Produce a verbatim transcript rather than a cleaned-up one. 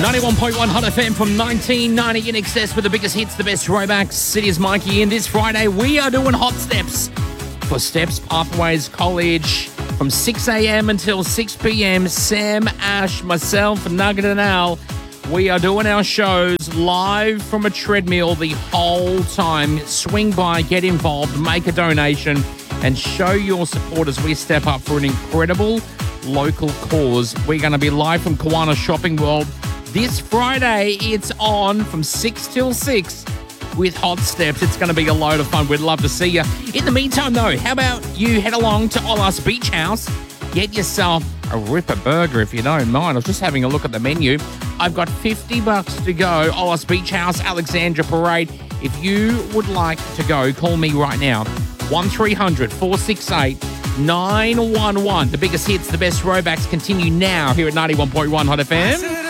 ninety-one point one Hot F M from nineteen ninety in excess with the biggest hits, the best throwbacks. It is Mikey, and this Friday we are doing Hot Steps for Steps Pathways College from six a.m. until six p.m. Sam, Ash, myself, Nugget and Al, we are doing our shows live from a treadmill the whole time. Swing by, get involved, make a donation, and show your support as we step up for an incredible local cause. We're going to be live from Kiwana Shopping World this Friday. It's on from six till six with Hot Steps. It's going to be a load of fun. We'd love to see you. In the meantime, though, how about you head along to Olas Beach House, get yourself a Ripper Burger if you don't mind. I was just having a look at the menu. I've got fifty bucks to go. Olas Beach House, Alexandra Parade. If you would like to go, call me right now. one three hundred four six eight nine one one. The biggest hits, the best throwbacks continue now here at ninety-one point one Hot F M.